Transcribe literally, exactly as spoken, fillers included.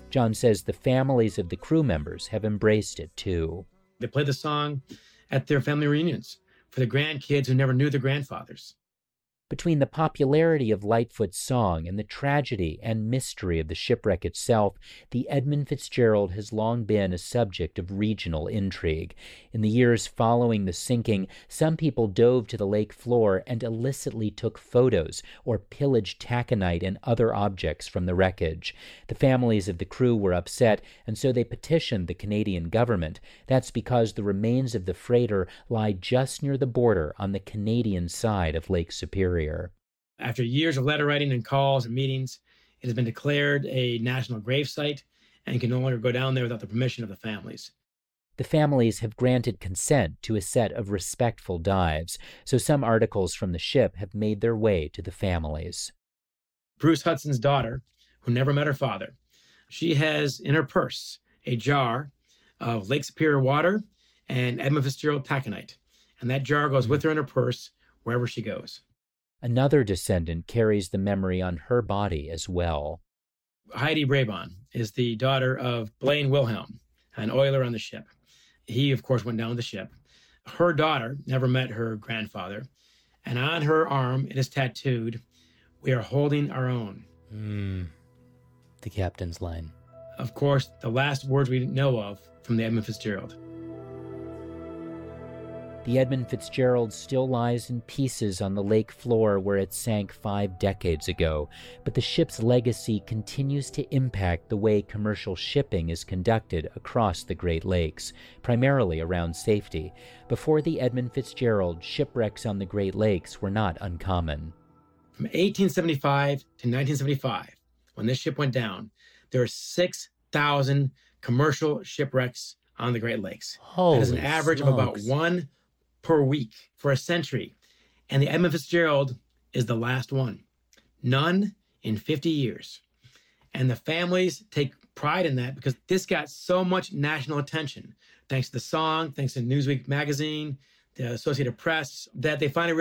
John says the families of the crew members have embraced it, too. They play the song at their family reunions for the grandkids who never knew their grandfathers. Between the popularity of Lightfoot's song and the tragedy and mystery of the shipwreck itself, the Edmund Fitzgerald has long been a subject of regional intrigue. In the years following the sinking, some people dove to the lake floor and illicitly took photos or pillaged taconite and other objects from the wreckage. The families of the crew were upset, and so they petitioned the Canadian government. That's because the remains of the freighter lie just near the border on the Canadian side of Lake Superior. After years of letter writing and calls and meetings, it has been declared a national gravesite and can no longer go down there without the permission of the families. The families have granted consent to a set of respectful dives, so some articles from the ship have made their way to the families. Bruce Hudson's daughter, who never met her father, she has in her purse a jar of Lake Superior water and Edmund Fitzgerald taconite, and that jar goes with her in her purse wherever she goes. Another descendant carries the memory on her body as well. Heidi Brabon is the daughter of Blaine Wilhelm, an oiler on the ship. He, of course, went down with the ship. Her daughter never met her grandfather, and on her arm it is tattooed, "We are holding our own." Mm, the captain's line. Of course, the last words we know of from the Edmund Fitzgerald. The Edmund Fitzgerald still lies in pieces on the lake floor where it sank five decades ago, but the ship's legacy continues to impact the way commercial shipping is conducted across the Great Lakes, primarily around safety. Before the Edmund Fitzgerald, shipwrecks on the Great Lakes were not uncommon. From eighteen seventy-five to nineteen seventy-five, when this ship went down, there were six thousand commercial shipwrecks on the Great Lakes. Holy that is an average smokes. of about one per week for a century. And the Edmund Fitzgerald is the last one. None in fifty years. And the families take pride in that because this got so much national attention, thanks to the song, thanks to Newsweek magazine, the Associated Press, that they finally